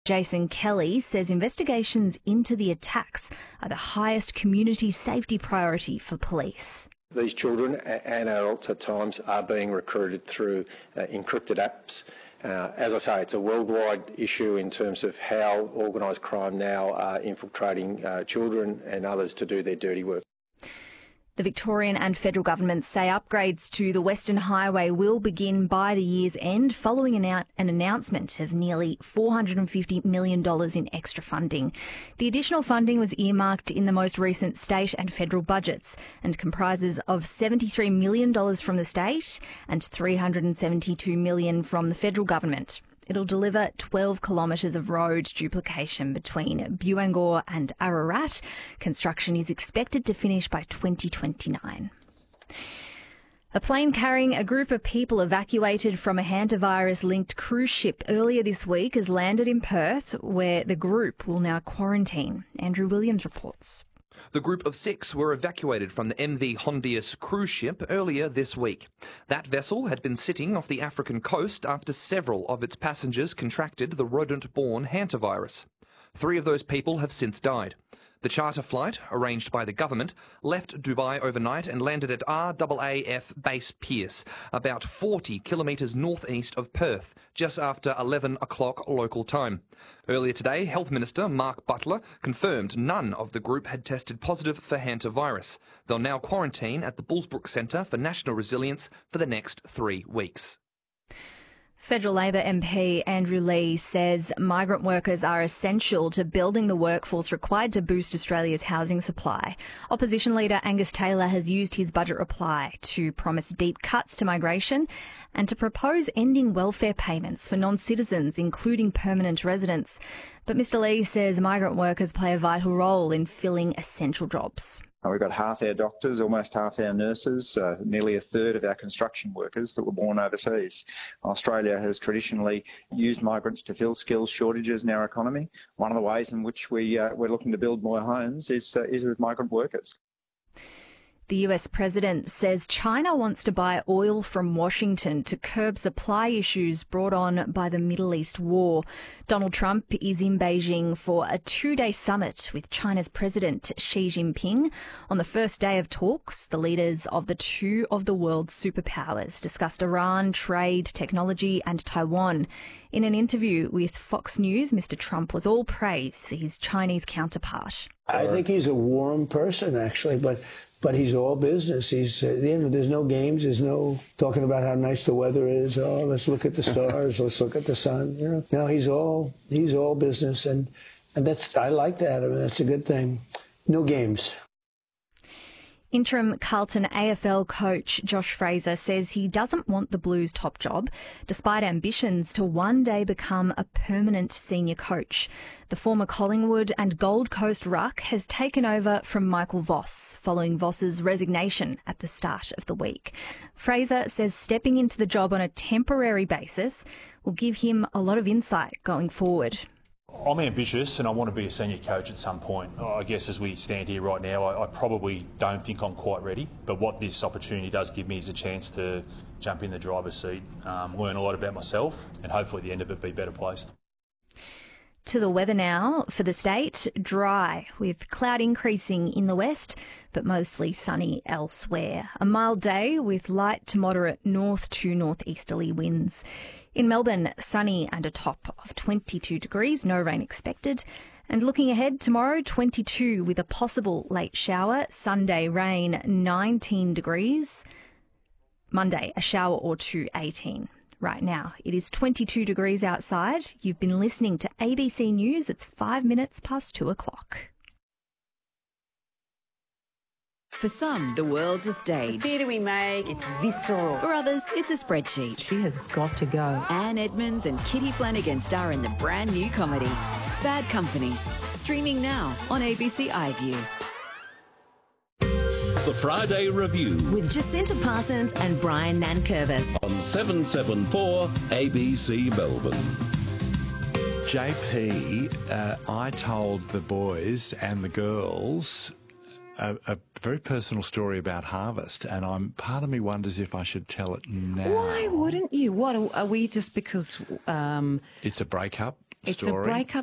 Jason Kelly says investigations into the attacks are the highest community safety priority for police. These children and adults at times are being recruited through encrypted apps. As I say, it's a worldwide issue in terms of how organised crime now are infiltrating children and others to do their dirty work. The Victorian and federal governments say upgrades to the Western Highway will begin by the year's end, following an announcement of nearly $450 million in extra funding. The additional funding was earmarked in the most recent state and federal budgets and comprises of $73 million from the state and $372 million from the federal government. It'll deliver 12 kilometres of road duplication between Bawangor and Ararat. Construction is expected to finish by 2029. A plane carrying a group of people evacuated from a hantavirus-linked cruise ship earlier this week has landed in Perth, where the group will now quarantine. Andrew Williams reports. The group of 6 were evacuated from the MV Hondius cruise ship earlier this week. That vessel had been sitting off the African coast after several of its passengers contracted the rodent-borne hantavirus. 3 of those people have since died. The charter flight, arranged by the government, left Dubai overnight and landed at RAAF Base Pearce, about 40 kilometres northeast of Perth, just after 11 o'clock local time. Earlier today, Health Minister Mark Butler confirmed none of the group had tested positive for hantavirus. They'll now quarantine at the Bullsbrook Centre for National Resilience for the next 3 weeks. Federal Labor MP Andrew Leigh says migrant workers are essential to building the workforce required to boost Australia's housing supply. Opposition leader Angus Taylor has used his budget reply to promise deep cuts to migration and to propose ending welfare payments for non-citizens, including permanent residents. But Mr Leigh says migrant workers play a vital role in filling essential jobs. We've got half our doctors, almost half our nurses, nearly a third of our construction workers that were born overseas. Australia has traditionally used migrants to fill skills shortages in our economy. One of the ways in which we're looking to build more homes is with migrant workers. The US president says China wants to buy oil from Washington to curb supply issues brought on by the Middle East war. Donald Trump is in Beijing for a 2-day summit with China's President Xi Jinping. On the first day of talks, the leaders of the 2 of the world's superpowers discussed Iran, trade, technology and Taiwan. In an interview with Fox News, Mr Trump was all praise for his Chinese counterpart. I think he's a warm person, actually, but he's all business. He's at the end of, there's no games, there's no talking about how nice the weather is. Oh, let's look at the stars, let's look at the sun. You know, no, he's all business, and that's, I like that. I mean, that's a good thing. No games. Interim Carlton AFL coach Josh Fraser says he doesn't want the Blues' top job, despite ambitions to one day become a permanent senior coach. The former Collingwood and Gold Coast ruck has taken over from Michael Voss, following Voss's resignation at the start of the week. Fraser says stepping into the job on a temporary basis will give him a lot of insight going forward. I'm ambitious and I want to be a senior coach at some point. I guess as we stand here right now, I probably don't think I'm quite ready, but what this opportunity does give me is a chance to jump in the driver's seat, learn a lot about myself and hopefully at the end of it be better placed. To the weather now. For the state, dry with cloud increasing in the west, but mostly sunny elsewhere. A mild day with light to moderate north to northeasterly winds. In Melbourne, sunny and a top of 22 degrees, no rain expected. And looking ahead, tomorrow 22 with a possible late shower. Sunday rain 19 degrees. Monday a shower or 2, 18. Right now, it is 22 degrees outside. You've been listening to ABC News. It's 5 minutes past 2 o'clock. For some, the world's a stage. The theatre we make, it's visceral. For others, it's a spreadsheet. She has got to go. Anne Edmonds and Kitty Flanagan star in the brand new comedy, Bad Company. Streaming now on ABC iView. The Friday Review with Jacinta Parsons and Brian Nankervis on 774 ABC Melbourne. JP, I told the boys and the girls a very personal story about harvest, and part of me wonders if I should tell it now. Why wouldn't you? What are we just because? It's a breakup. story. It's a breakup